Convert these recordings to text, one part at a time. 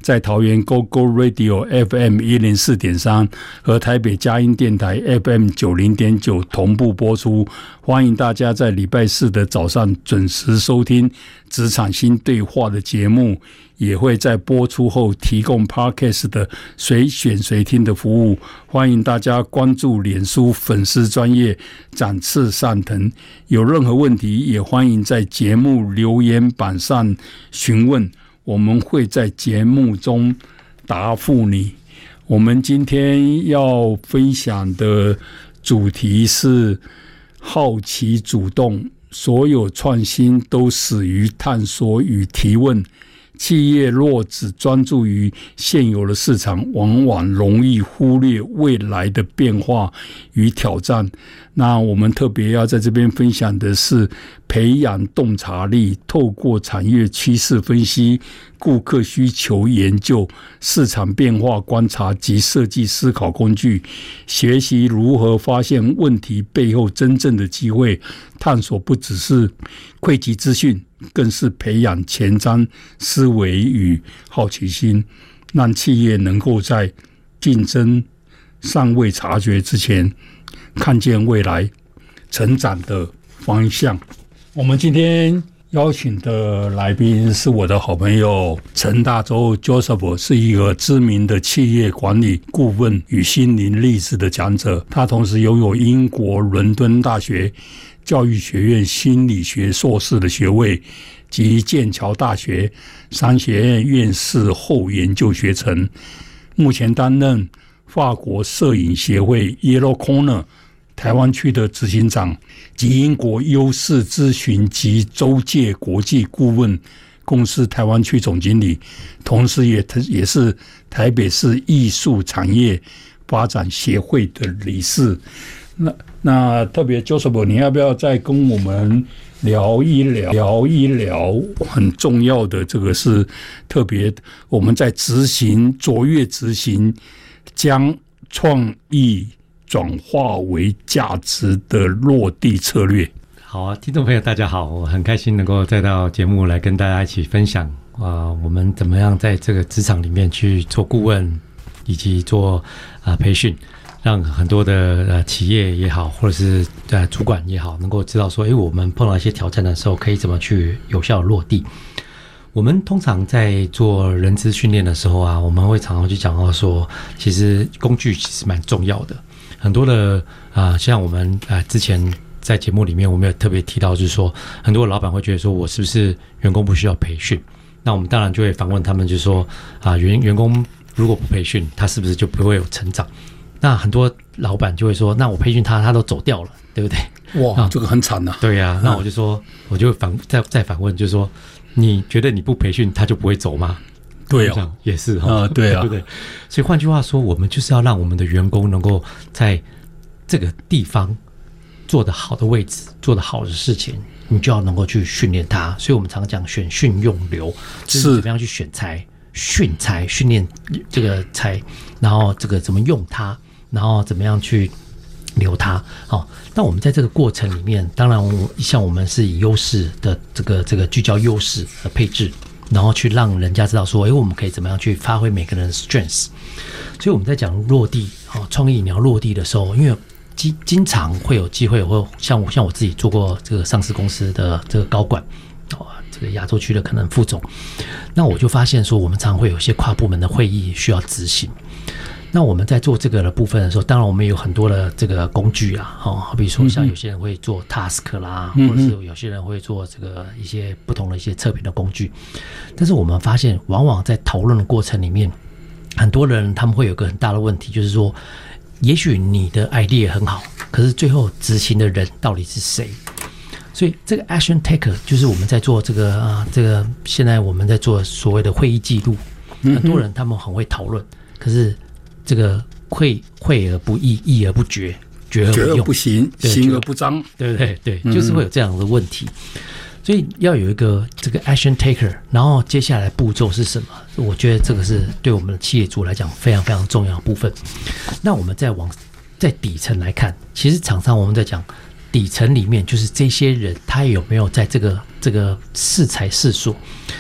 在桃园 GoGo Radio FM 104.3和台北佳音电台 FM 90.9同步播出。欢迎大家在礼拜四的早上准时收听职场新对话的节目，也会在播出后提供 Podcast 的随选随听的服务。欢迎大家关注脸书粉丝专页展翅上腾，有任何问题也欢迎在节目留言板上询问，我们会在节目中答复你。我们今天要分享的主题是好奇主动，所有创新都始于探索与提问。企业若只专注于现有的市场，往往容易忽略未来的变化与挑战。那我们特别要在这边分享的是培养洞察力，透过产业趋势分析、顾客需求研究、市场变化观察及设计思考工具，学习如何发现问题背后真正的机会，探索不只是汇集资讯，更是培养前瞻思维与好奇心，让企业能够在竞争尚未察觉之前，看见未来成长的方向。我们今天邀请的来宾是我的好朋友陈大洲 Joseph， 是一个知名的企业管理顾问与心灵励志的讲者。他同时拥有英国伦敦大学教育学院心理学硕士的学位及剑桥大学商学院院士后研究学程，目前担任法国摄影协会 Yellow Corner 台湾区的执行长及英国优势咨询及周界国际顾问公司台湾区总经理，同时也是台北市艺术产业发展协会的理事。那特别 Joseph， 你要不要再跟我们聊一聊很重要的这个是特别我们在卓越执行将创意转化为价值的落地策略。 好啊，听众朋友大家好，我很开心能够再到节目来跟大家一起分享我们怎么样在这个职场里面去做顾问以及做培训，让很多的企业也好，或者是主管也好，能够知道说我们碰到一些挑战的时候可以怎么去有效落地。我们通常在做人资训练的时候我们会常常去讲到说，其实工具其实蛮重要的。很多的像我们之前在节目里面我们有特别提到，就是说很多老板会觉得说，我是不是员工不需要培训？那我们当然就会反问他们，就是说员工如果不培训，他是不是就不会有成长？那很多老板就会说，那我培训他都走掉了，对不对？ 哇，这个很惨啊。 对啊，那我就说，我就再反问，就是说，你觉得你不培训他就不会走吗？ 对啊， 也是对啊， 对不对？所以换句话说，我们就是要让我们的员工能够在这个地方做得好的位置，做得好的事情，你就要能够去训练他。所以我们常讲选训用留，就是怎么样去选材、训材、训练这个材，然后这个怎么用它，然后怎么样去留它。那我们在这个过程里面，当然像我们是以优势的这个聚焦优势的配置，然后去让人家知道说，我们可以怎么样去发挥每个人的 strengths。所以我们在讲落地创意你要落地的时候，因为经常会有机会，或像我自己做过这个上市公司的这个高管这个亚洲区的可能副总，那我就发现说，我们常常会有一些跨部门的会议需要执行。那我们在做这个的部分的时候，当然我们有很多的这个工具好比说像有些人会做 task 啦，或者是有些人会做这个一些不同的一些测评的工具。但是我们发现，往往在讨论的过程里面，很多人他们会有一个很大的问题，就是说，也许你的 idea 很好，可是最后执行的人到底是谁？所以这个 action taker 就是我们在做这个现在我们在做所谓的会议记录，很多人他们很会讨论，可是这个会而不议，议而不决，决而不行，行而不彰，对不对？对，就是会有这样的问题。所以要有一个这个 action taker， 然后接下来步骤是什么？我觉得这个是对我们的企业主来讲非常非常重要的部分。那我们在底层来看，其实常常我们在讲底层里面，就是这些人他有没有在这个适才适所。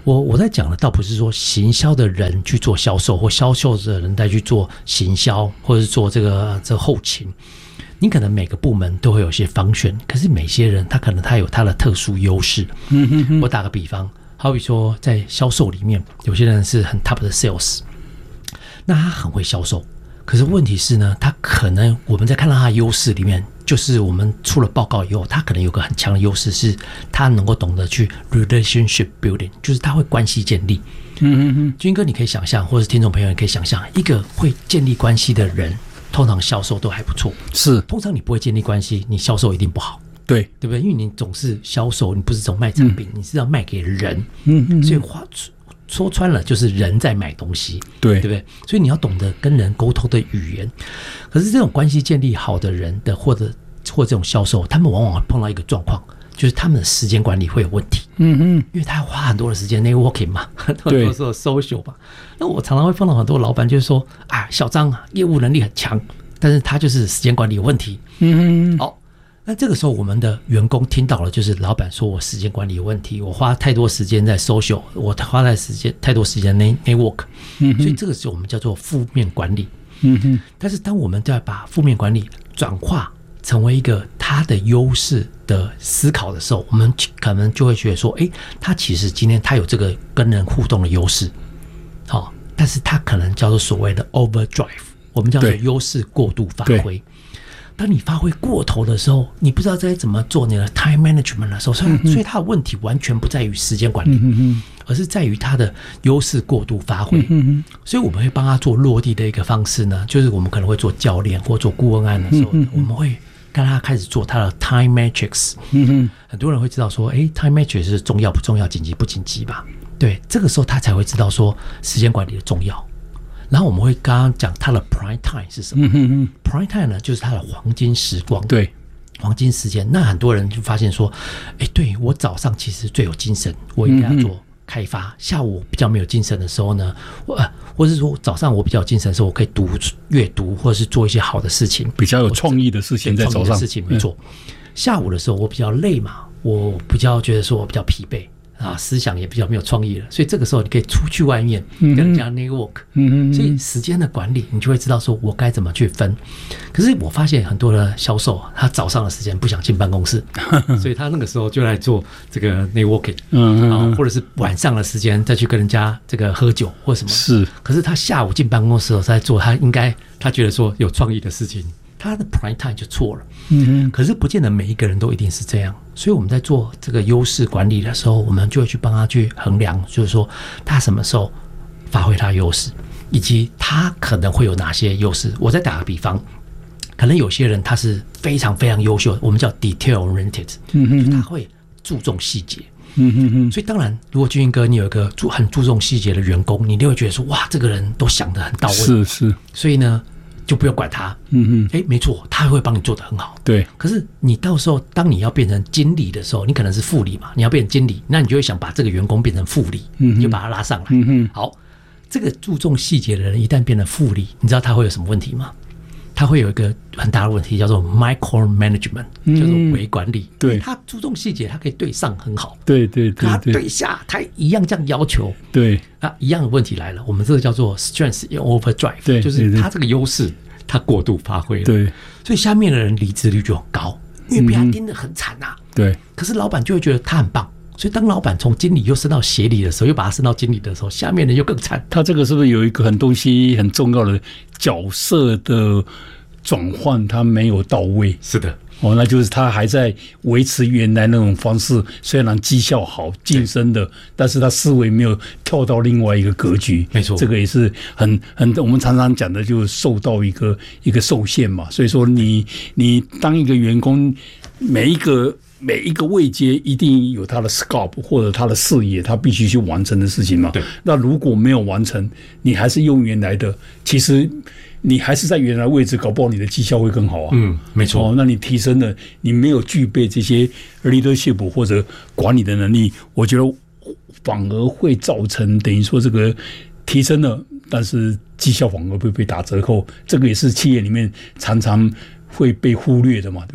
我在讲的倒不是说行销的人去做销售，或销售的人再去做行销，或者是做这个后勤。你可能每个部门都会有些function，可是每些人他有他的特殊优势。我打个比方，好比说在销售里面，有些人是很 top 的 sales， 那他很会销售，可是问题是呢，他可能我们在看到他的优势里面，就是我们出了报告以后，他可能有个很强的优势，是他能够懂得去 relationship building， 就是他会关系建立。军哥，你可以想象，或者是听众朋友，你可以想象，一个会建立关系的人，通常销售都还不错。是，通常你不会建立关系，你销售一定不好。对，对不对？因为你总是销售，你不是总卖产品，你是要卖给人。所以说穿了就是人在买东西，对不对？所以你要懂得跟人沟通的语言。可是这种关系建立好的人的，或这种销售，他们往往会碰到一个状况，就是他们的时间管理会有问题。因为他要花很多的时间 networking 嘛，很多时候 social 嘛。那我常常会碰到很多老板，就是说啊，小张啊，业务能力很强，但是他就是时间管理有问题。好。那这个时候，我们的员工听到了，就是老板说我时间管理有问题，我花太多时间在 social， 我花太多时间 network， 所以这个时候我们叫做负面管理。但是当我们在把负面管理转化成为一个他的优势的思考的时候，我们可能就会觉得说，他其实今天他有这个跟人互动的优势，好，但是他可能叫做所谓的 overdrive， 我们叫做优势过度发挥。当你发挥过头的时候，你不知道该怎么做你的 time management 的时候，所以他的问题完全不在于时间管理，而是在于他的优势过度发挥。所以我们会帮他做落地的一个方式呢，就是我们可能会做教练或做顾问案的时候，我们会跟他开始做他的 time matrix。很多人会知道说time matrix 是重要不重要，紧急不紧急吧？对，这个时候他才会知道说时间管理的重要。然后我们会刚刚讲它的 prime time 是什么？prime time 呢，就是它的黄金时光，对，黄金时间。那很多人就发现说，对，我早上其实最有精神，我应该要做开发；下午比较没有精神的时候呢，或是说早上我比较有精神的时候，我可以阅读，或者是做一些好的事情，比较有创意的事情在早上。事情没错。下午的时候我比较累嘛，我比较觉得说我比较疲惫。思想也比较没有创意了，所以这个时候你可以出去外面跟人家 network。所以时间的管理，你就会知道说我该怎么去分。可是我发现很多的销售，他早上的时间不想进办公室，所以他那个时候就来做这个 networking，或者是晚上的时间再去跟人家这个喝酒或什么。是，可是他下午进办公室的时候在做他觉得说有创意的事情。他的 prime time 就错了，可是不见得每一个人都一定是这样，所以我们在做这个优势管理的时候，我们就会去帮他去衡量，就是说他什么时候发挥他优势，以及他可能会有哪些优势。我再打个比方，可能有些人他是非常非常优秀，我们叫 detail oriented， 就他会注重细节。所以当然，如果俊英哥你有一个很注重细节的员工，你就会觉得说，哇，这个人都想得很到位，是，所以呢。就不用管他，没错，他会帮你做得很好。对，可是你到时候当你要变成经理的时候，你可能是副理嘛，你要变成经理，那你就会想把这个员工变成副理，你就把他拉上来。好，这个注重细节的人一旦变成副理，你知道他会有什么问题吗？他会有一个很大的问题，叫做 micro management， 叫做微管理。对，他注重细节，他可以对上很好。对，他对下他一样这样要求。对，一样的问题来了，我们这个叫做 strength overdrive， 就是他这个优势他过度发挥了。对，所以下面的人离职率就很高，因为被他盯得很惨啊。对，可是老板就会觉得他很棒。所以当老板从经理又升到协理的时候，又把他升到经理的时候，下面人又更惨。他这个是不是有一个很东西很重要的角色的转换，他没有到位？是的，那就是他还在维持原来那种方式，虽然绩效好晋升的，但是他思维没有跳到另外一个格局。没错，这个也是很我们常常讲的，就受到一个受限嘛。所以说你当一个员工，每一个位阶一定有他的 scope 或者他的事业，他必须去完成的事情嘛。对。那如果没有完成，你还是用原来的，其实你还是在原来位置，搞不好你的绩效会更好啊。没错。那你提升了，你没有具备这些 leadership 或者管理的能力，我觉得反而会造成等于说这个提升了，但是绩效反而会被打折扣。这个也是企业里面常常会被忽略的嘛，对不对？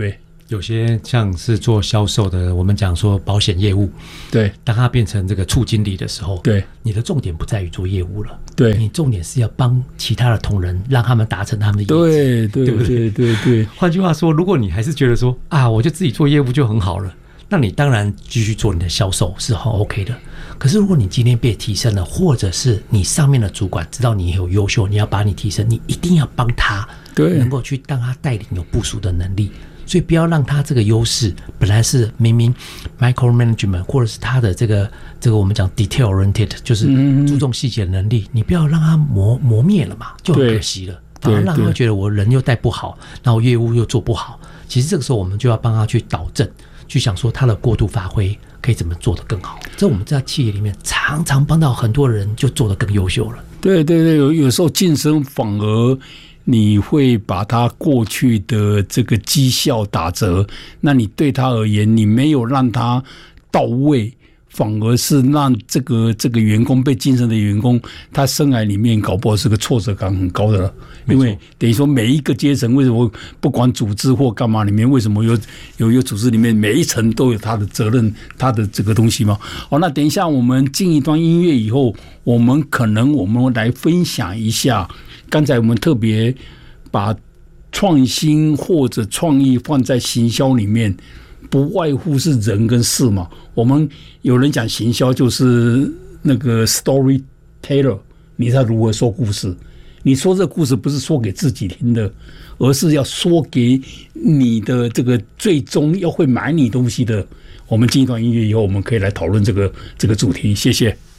有些像是做销售的，我们讲说保险业务， 对， 当他变成这个处经理的时候， 对， 你的重点不在于做业务了， 对， 你重点是要帮其他的同仁，让他们达成他们的业绩， 对对对不对对对。 换句话说，如果你还是觉得说啊，我就自己做业务就很好了，那你当然继续做你的销售是很 OK 的。可是如果你今天被提升了，或者是你上面的主管知道你很优秀，你要把你提升，你一定要帮他， 对， 能够去让他带领有部署的能力。所以不要让他这个优势本来是明明 micromanagement 或者是他的这个我们讲 detail oriented 就是注重细节的能力，你不要让他磨灭了嘛，就很可惜了。反而让他觉得我人又带不好，然后业务又做不好。其实这个时候我们就要帮他去导正，去想说他的过度发挥可以怎么做得更好。这我们在企业里面常常帮到很多人就做得更优秀了。 对对对，有时候晋升反而你会把他过去的这个绩效打折，那你对他而言，你没有让他到位，反而是让这个员工被晋升的员工，他生涯里面搞不好是个挫折感很高的了。因为等于说每一个阶层，为什么不管组织或干嘛里面，为什么有一个组织里面每一层都有他的责任，他的这个东西嘛？好，那等一下我们进一段音乐以后，我们来分享一下。刚才我们特别把创新或者创意放在行销里面，不外乎是人跟事嘛。我们有人讲行销就是那个 storyteller， 你知道如何说故事？你说这故事不是说给自己听的，而是要说给你的这个最终要会买你东西的。我们进一段音乐以后，我们可以来讨论这个主题。谢谢。